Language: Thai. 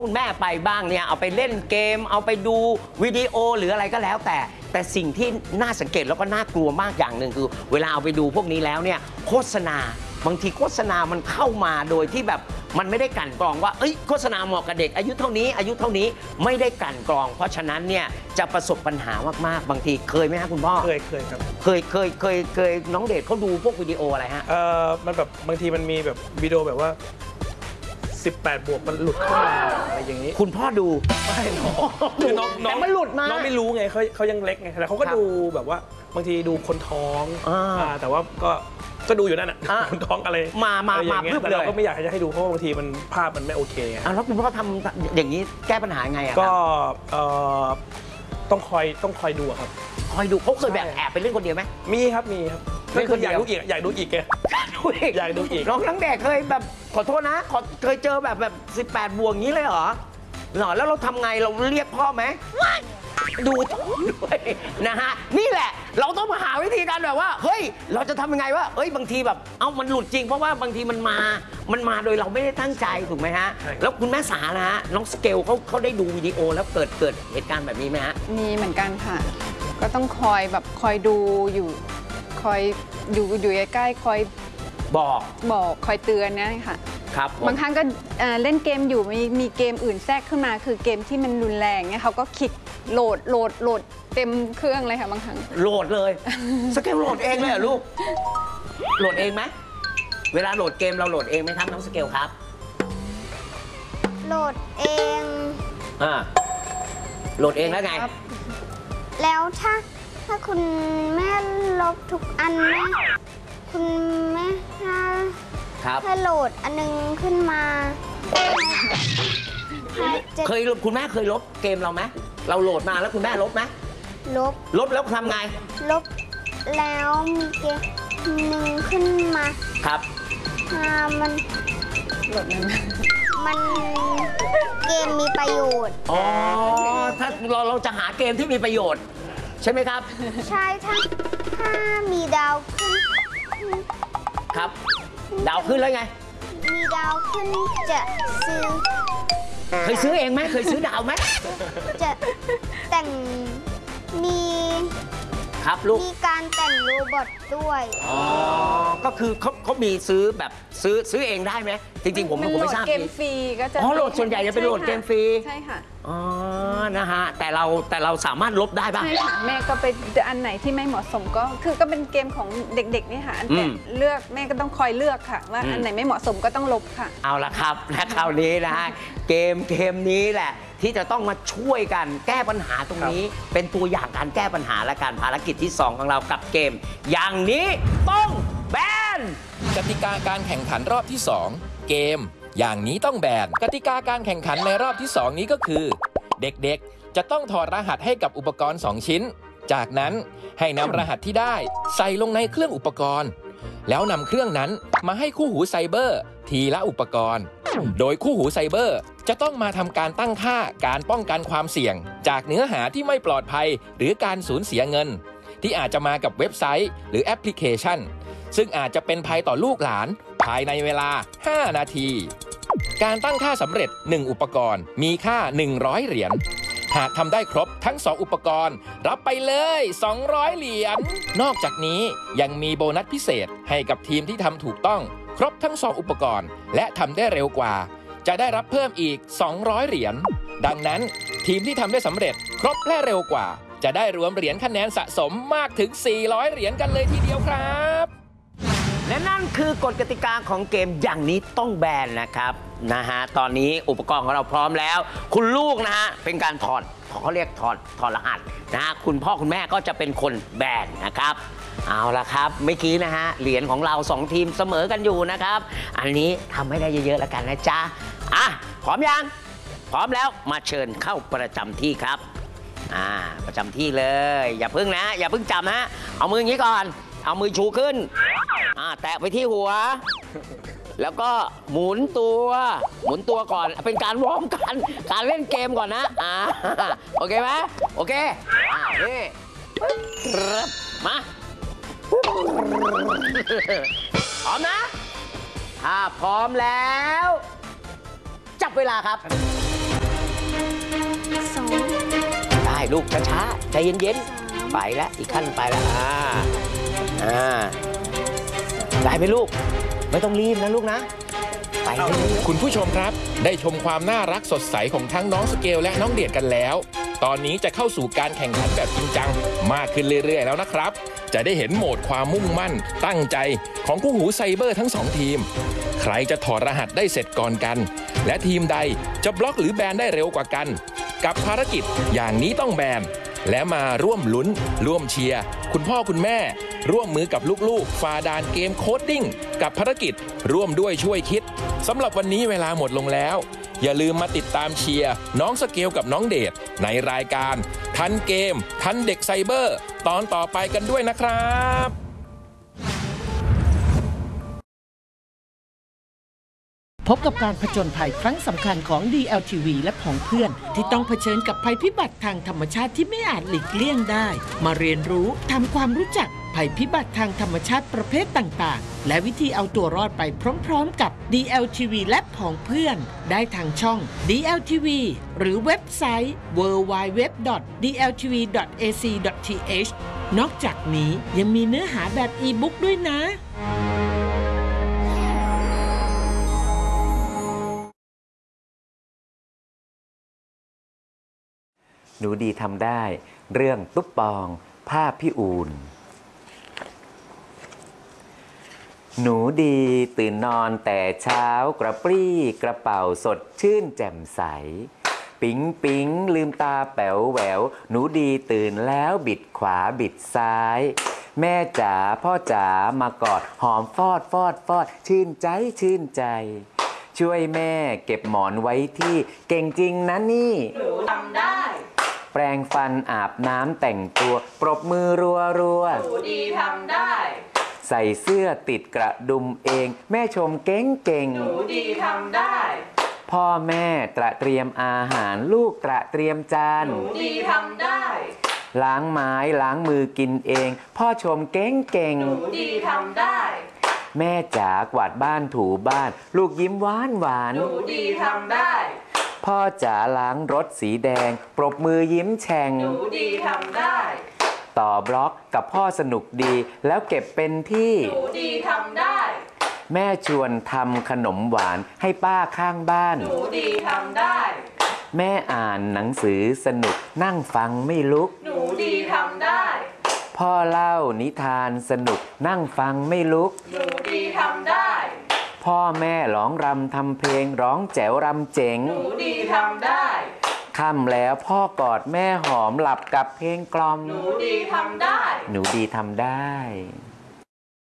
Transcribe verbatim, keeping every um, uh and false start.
คุณแม่ไปบ้างเนี่ยเอาไปเล่นเกมเอาไปดูวิดีโอหรืออะไรก็แล้วแต่แต่สิ่งที่น่าสังเกตแล้วก็น่ากลัวมากอย่างหนึ่งคือเวลาเอาไปดูพวกนี้แล้วเนี่ยโฆษณาบางทีโฆษณามันเข้ามาโดยที่แบบมันไม่ได้กลั่นกรองว่าเอ้ยโฆษณาเหมาะกับเด็กอายุเท่านี้อายุเท่านี้ไม่ได้กลั่นกรอง เพราะฉะนั้นเนี่ยจะประสบปัญหามากๆบางทีเคยไหมฮะคุณพ่อเคยเคยครับเคยเคยเคยเคยน้องเดชเขาดูพวกวิดีโออะไรฮะเออมันแบบบางทีมันมีแบบวิดีโอแบบว่าสิบแปดบวกมันหลุดเข้ามาอะไรอย่างนี้คุณพ่อดูไม่น้องคือน้องน้องมันหลุดมาน้องไม่รู้ไงเขาเขายังเล็กไงแต่เขาก็ดูแบบว่าบางทีดูคนท้องอ่าแต่ว่าก็ก็ดูอยู่นั่นอ่ะคนท้องอะไรมามามาเพื่อแต่เราก็ไม่อยากจะให้ดูเพราะบางทีมันภาพมันไม่โอเคอ่ะแล้วคุณพ่อทำอย่างนี้แก้ปัญหาไงอ่ะก็ต้องคอยต้องคอยดูครับคอยดูเขาเคยแบบแอบไปเล่นคนเดียวไหมมีครับมีครับก็คืออยากดูอีกอยากดูอีกไงอยากดูอีกน้องทั้งเด็กเคยแบบขอโทษนะเคยเจอแบบแบบสิบแปดบวกงี้เลยเหรอหรอแล้วเราทำไงเราเรียกพ่อไหมดูด้วยนะฮะนี่แหละเราต้องมาหาวิธีการแบบว่าเฮ้ยเราจะทำยังไงว่าเฮ้ยบางทีแบบเอ้ามันหลุดจริงเพราะว่าบางทีมันมามันมาโดยเราไม่ได้ตั้งใจถูกไหมฮะแล้วคุณแม่สานะฮะน้องสเกลเขาเขาได้ดูวิดีโอแล้วเกิดเกิดเหตุการณ์แบบนี้ไหมฮะมีเหมือนกันค่ะก็ต้องคอยแบบคอยดูอยู่คอยอยู่อยู่ใกล้ๆคอยบอกบอกคอยเตือนนะค่ะครับบางครั้งก็เล่นเกมอยู่มีมีเกมอื่นแทรกขึ้นมาคือเกมที่มันรุนแรงเนี่ยเขาก็คลิกโหลดโหลดโหลดเต็มเครื่องเลยค่ะบางครั้งโหลดเลยสเกลโหลดเองเลยเหรอลูกโหลดเองไหมเวลาโหลดเกมเราโหลดเองไหมครับน้องสเกลครับโหลดเองอ่าโหลดเองแล้วไงแล้วถ้าถ้าคุณแม่ลบทุกอันไหมคุณแม่ถ้าถ้าโหลดอันนึงขึ้นมาเคยคุณแม่เคยลบเกมเราไหมเราโหลดมาแล้วคุณแม่ลบไหมลบลบแล้วทำไงลบแล้วมีเกมหนึ่งขึ้นมาครับมันโหลดมันมันเกมมีประโยชน์อ๋อถ้าเราเราจะหาเกมที่มีประโยชน์ใช่ไหมครับใช่ถ้าถ้ามีดาวขึ้นครับดาวขึ้นแล้วไงมีดาวขึ้นจะซื้อเคยซื้อเองไหมเคยซื้อดาวไหมจะแต่งมีครับลูกมีการแต่งโรบอทด้วยอ๋อก็คือเขาเขามีซื้อแบบซื้อซื้อเองได้ไหมจริงๆผมผมไม่ทราบเกมฟรีก็จะอ๋อโหลดส่วนใหญ่จะเป็นโหลดเกมฟรีใช่ค่ะอ๋อนะฮะแต่เราแต่เราสามารถลบได้ป่ะใช่ค่ะแม่ก็ไปอันไหนที่ไม่เหมาะสมก็คือก็เป็นเกมของเด็กๆนี่ค่ะแต่เลือกแม่ก็ต้องคอยเลือกค่ะว่าอันไหนไม่เหมาะสมก็ต้องลบค่ะเอาละครับและคราวนี้นะฮะเกมเกมนี้แหละที่จะต้องมาช่วยกันแก้ปัญหาตรงนี้เป็นตัวอย่างการแก้ปัญหาและการภารกิจที่สองของเรากับเกมอย่างนี้ต้องแบนกติกาการแข่งขันรอบที่สองเกมอย่างนี้ต้องแบนกติกาการแข่งขันในรอบที่สองนี้ก็คือเด็กๆจะต้องถอดรหัสให้กับอุปกรณ์สองชิ้นจากนั้นให้นำรหัสที่ได้ใส่ลงในเครื่องอุปกรณ์แล้วนำเครื่องนั้นมาให้คู่หูไซเบอร์ทีละอุปกรณ์โดยคู่หูไซเบอร์จะต้องมาทำการตั้งค่าการป้องกันความเสี่ยงจากเนื้อหาที่ไม่ปลอดภัยหรือการสูญเสียเงินที่อาจจะมากับเว็บไซต์หรือแอปพลิเคชันซึ่งอาจจะเป็นภัยต่อลูกหลานภายในเวลาห้านาทีการตั้งค่าสำเร็จหนึ่งอุปกรณ์มีค่าหนึ่งร้อยเหรียญหากทำได้ครบทั้งสองอุปกรณ์รับไปเลยสองร้อยเหรียญนอกจากนี้ยังมีโบนัสพิเศษให้กับทีมที่ทำถูกต้องครบทั้งสองอุปกรณ์และทำได้เร็วกว่าจะได้รับเพิ่มอีกสองร้อยเหรียญดังนั้นทีมที่ทำได้สำเร็จครบและเร็วกว่าจะได้รวมเหรียญคะแนนสะสมมากถึงสี่ร้อยเหรียญกันเลยทีเดียวครับและนั่นคือกฎกติกาของเกมอย่างนี้ต้องแบนนะครับนะฮะตอนนี้อุปกรณ์ของเราพร้อมแล้วคุณลูกนะฮะเป็นการถอดเขาเรียกถอดถอดรหัสนะฮะคุณพ่อคุณแม่ก็จะเป็นคนแบนนะครับเอาละครับเมื่อกี้นะฮะเหรียญของเราสองทีมเสมอกันอยู่นะครับอันนี้ทำให้ได้เยอะๆแล้วกันนะจ๊ะอ่ะพร้อมยังพร้อมแล้วมาเชิญเข้าประจำที่ครับอ่าประจำที่เลยอย่าพึ่งนะอย่าพึ่งจำนะเอามืออย่างนี้ก่อนเอามือชูขึ้นอ่าแตะไปที่หัวแล้วก็หมุนตัวหมุนตัวก่อนเป็นการวอร์มกันการเล่นเกมก่อนนะอ่าโอเคไหมโอเคอ่านี่มาพร้อมนะถ้าพร้อมแล้วจับเวลาครับสองได้ลูกช้าๆใจเย็นๆไปแล้วอีกขั้นไปแล้วอ่าอ่าได้ไหมลูกไม่ต้องรีบนะลูกนะไปเรื่อยคุณผู้ชมครับ ได้ชมความน่ารักสดใสของทั้งน้องสเกลและน้องเดชกันแล้ว ตอนนี้จะเข้าสู่การแข่งขันแบบจริงจังมากขึ้นเรื่อยๆแล้วนะครับ จะได้เห็นโหมดความมุ่งมั่น ตั้งใจของคู่หูไซเบอร์ทั้งสองทีม ใครจะถอดรหัสได้เสร็จก่อนกัน และทีมใดจะบล็อกหรือแบนได้เร็วกว่ากัน กับภารกิจอย่างนี้ต้องแบน และมาร่วมลุ้น ร่วมเชียร์คุณพ่อคุณแม่ ร่วมมือกับลูกๆฝ่าด่านเกมโคดดิ้งกับภารกิจร่วมด้วยช่วยคิดสำหรับวันนี้เวลาหมดลงแล้ว อย่าลืมมาติดตามเชียร์น้องสเกลกับน้องเดชในรายการทันเกม ทันเด็กไซเบอร์ ตอนต่อไปกันด้วยนะครับพบกับการผจญภัยครั้งสำคัญของ ดี แอล ที วี และผองเพื่อน ที่ต้องเผชิญกับภัยพิบัติทางธรรมชาติที่ไม่อาจหลีกเลี่ยงได้ มาเรียนรู้ทำความรู้จักภัยพิบัติทางธรรมชาติประเภทต่างๆ และวิธีเอาตัวรอดไปพร้อมๆกับ ดี แอล ที วี และผองเพื่อน ได้ทางช่อง ดี แอล ที วี หรือเว็บไซต์ ดับเบิลยู ดับเบิลยู ดับเบิลยู ดอท ดี แอล ที วี ดอท เอ ซี ดอท ที เอช นอกจากนี้ยังมีเนื้อหาแบบอีบุ๊กด้วยนะหนูดีทำได้เรื่องตุ๊บปองภาพพี่อูนหนูดีตื่นนอนแต่เช้ากระปรี้กระเป๋าสดชื่นแจ่มใสปิ๊งปิ๊งลืมตาแป๋วแหววหนูดีตื่นแล้วบิดขวาบิดซ้ายแม่จ๋าพ่อจ๋ามากอดหอมฟอดฟอดฟอดชื่นใจชื่นใจช่วยแม่เก็บหมอนไว้ที่เก่งจริงนะนี่หนูทำได้แปรงฟันอาบน้ำแต่งตัวปรบมือรัวรัวหนูดีทำได้ใส่เสื้อติดกระดุมเองแม่ชมเก่งเก่งหนูดีทำได้พ่อแม่ตระเตรียมอาหารลูกตระเตรียมจานหนูดีทำได้ล้างไม้ล้างมือกินเองพ่อชมเก่งเก่งหนูดีทำได้แม่จ๋ากวาดบ้านถูบ้านลูกยิ้มหวานหวานหนูดีทำได้พ่อจ๋าล้างรถสีแดงปรบมือยิ้มแฉ่งหนูดีทำได้ต่อบล็อกกับพ่อสนุกดีแล้วเก็บเป็นที่หนูดีทำได้แม่ชวนทำขนมหวานให้ป้าข้างบ้านหนูดีทำได้แม่อ่านหนังสือสนุกนั่งฟังไม่ลุกหนูดีทำได้พ่อเล่านิทานสนุกนั่งฟังไม่ลุกหนูดีทำได้พ่อแม่ร้องรำทำเพลงร้องแจ๋วรำเจ๋งหนูดีทำได้ค่ำแล้วพ่อกอดแม่หอมหลับกับเพลงกล่อมหนูดีทำได้หนูดีทำได้